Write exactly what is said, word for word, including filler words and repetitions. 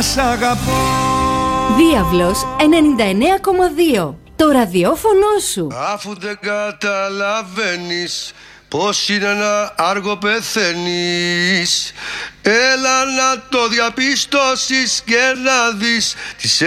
σ' αγαπώ. Διάβλος ενενήντα εννέα κόμμα δύο. Το ραδιόφωνο σου. Αφού δεν καταλαβαίνεις πως είναι να άργο πεθαίνεις, έλα να το διαπιστώσεις και να δεις τις